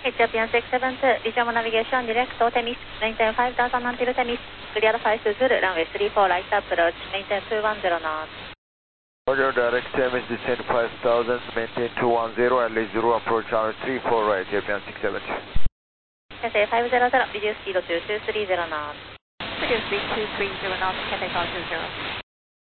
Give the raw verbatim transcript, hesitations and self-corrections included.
Ethiopian six seven two, Regional Navigation Direct, Temis, maintain five thousand until Temis, clear five two zero, runway three four, right approach, maintain two one zero knots. Roger, direct Temis, descend five thousand, maintain two one zero, and lead zero, approach runway three four, right, Ethiopian six seven two. Cathay five zero zero, reduce speed to two three zero knots. Reduce speed two three zero knots, Cathay five two zero.